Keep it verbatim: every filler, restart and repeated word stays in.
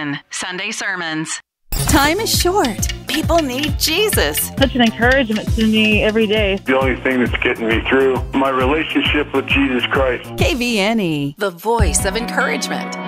K-V-N, Sunday Sermons. Time is short. People need Jesus. Such an encouragement to me every day. The only thing that's getting me through, my relationship with Jesus Christ. K V N E, the voice of encouragement.